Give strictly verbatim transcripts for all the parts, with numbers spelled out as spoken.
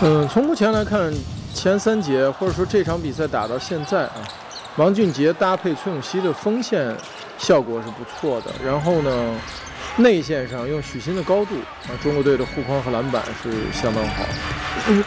嗯，从目前来看，前三节或者说这场比赛打到现在啊，王俊杰搭配崔永熙的锋线效果是不错的。然后呢，内线上用许昕的高度啊，中国队的护框和篮板是相当好。嗯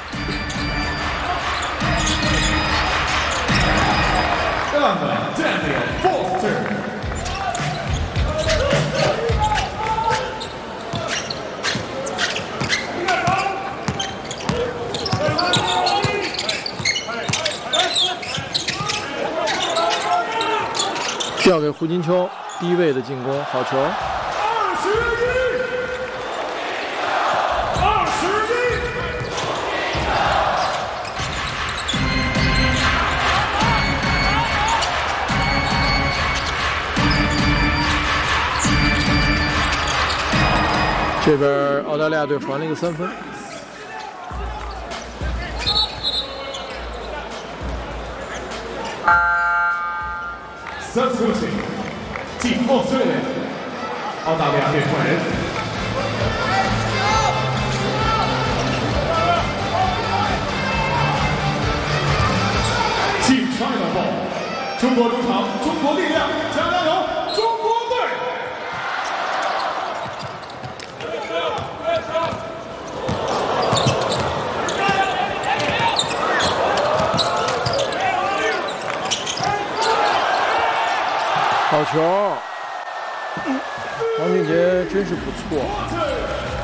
调给胡金秋，低位的进攻，好球。 二十一，二十一。 这边澳大利亚队还了一个三分。 Substitution， 进攻队，澳大利亚队换人。进 China Ball， 中国主场，中国力量，加加油，中国队！ 好球！王俊杰真是不错。